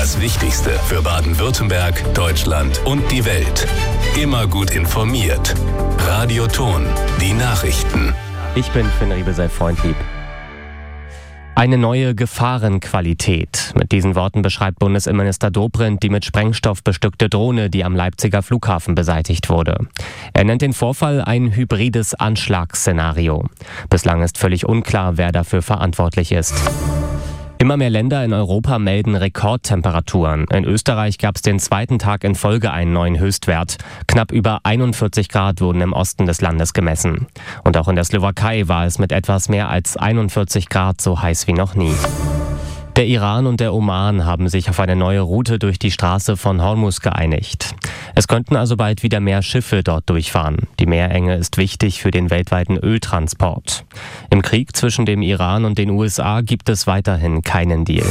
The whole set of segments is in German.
Das Wichtigste für Baden-Württemberg, Deutschland und die Welt. Immer gut informiert. Radio Thon, die Nachrichten. Ich bin Finn Riebesell-Freundlieb. Eine neue Gefahrenqualität. Mit diesen Worten beschreibt Bundesinnenminister Dobrindt die mit Sprengstoff bestückte Drohne, die am Leipziger Flughafen beseitigt wurde. Er nennt den Vorfall ein hybrides Anschlagsszenario. Bislang ist völlig unklar, wer dafür verantwortlich ist. Immer mehr Länder in Europa melden Rekordtemperaturen. In Österreich gab es den zweiten Tag in Folge einen neuen Höchstwert. Knapp über 41 Grad wurden im Osten des Landes gemessen. Und auch in der Slowakei war es mit etwas mehr als 41 Grad so heiß wie noch nie. Der Iran und der Oman haben sich auf eine neue Route durch die Straße von Hormuz geeinigt. Es könnten also bald wieder mehr Schiffe dort durchfahren. Die Meerenge ist wichtig für den weltweiten Öltransport. Im Krieg zwischen dem Iran und den USA gibt es weiterhin keinen Deal.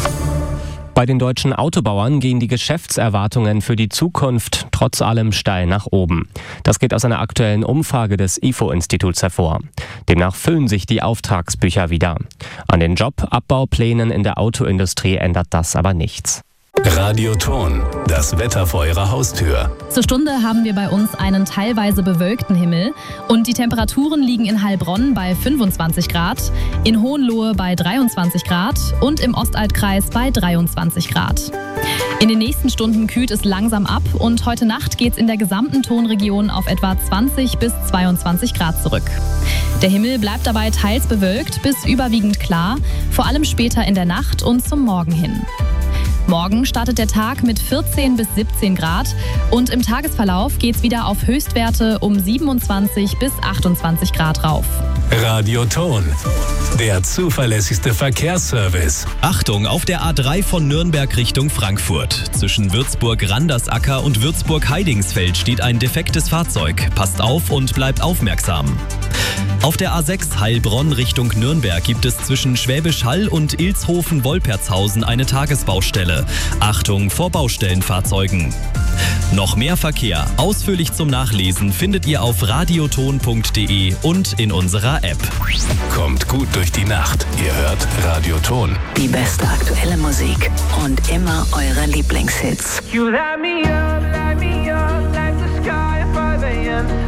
Bei den deutschen Autobauern gehen die Geschäftserwartungen für die Zukunft trotz allem steil nach oben. Das geht aus einer aktuellen Umfrage des IFO-Instituts hervor. Demnach füllen sich die Auftragsbücher wieder. An den Jobabbauplänen in der Autoindustrie ändert das aber nichts. Radio Thon, das Wetter vor Ihrer Haustür. Zur Stunde haben wir bei uns einen teilweise bewölkten Himmel und die Temperaturen liegen in Heilbronn bei 25 Grad, in Hohenlohe bei 23 Grad und im Ostaltkreis bei 23 Grad. In den nächsten Stunden kühlt es langsam ab und heute Nacht geht es in der gesamten Thonregion auf etwa 20 bis 22 Grad zurück. Der Himmel bleibt dabei teils bewölkt bis überwiegend klar, vor allem später in der Nacht und zum Morgen hin. Morgen startet der Tag mit 14 bis 17 Grad und im Tagesverlauf geht's wieder auf Höchstwerte um 27 bis 28 Grad rauf. Radio Thon, der zuverlässigste Verkehrsservice. Achtung, auf der A3 von Nürnberg Richtung Frankfurt. Zwischen Würzburg-Randersacker und Würzburg-Heidingsfeld steht ein defektes Fahrzeug. Passt auf und bleibt aufmerksam. Auf der A6 Heilbronn Richtung Nürnberg gibt es zwischen Schwäbisch Hall und Ilshofen-Wolpertshausen eine Tagesbaustelle. Achtung vor Baustellenfahrzeugen. Noch mehr Verkehr, ausführlich zum Nachlesen, findet ihr auf radiothon.de und in unserer App. Kommt gut durch die Nacht. Ihr hört Radio Thon. Die beste aktuelle Musik und immer eure Lieblingshits. You light me up like the sky at 5 a.m.